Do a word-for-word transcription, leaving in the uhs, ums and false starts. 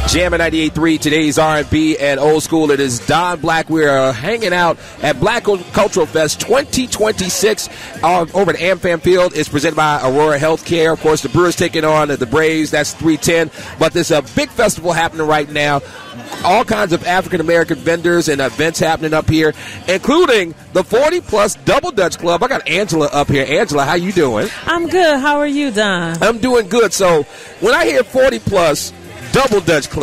Jammin' ninety-eight point three, today's R and B and old school. It is Don Black. We are hanging out at Black Cultural Fest twenty twenty-six uh, over at AmFam Field. It's presented by Aurora Healthcare. Of course, the Brewers taking on the Braves. That's three ten. But there's a big festival happening right now. All kinds of African-American vendors and events happening up here, including the forty plus Double Dutch Club. I got Angela up here. Angela, how you doing? I'm good. How are you, Don? I'm doing good. So when I hear forty plus Double Dutch Club,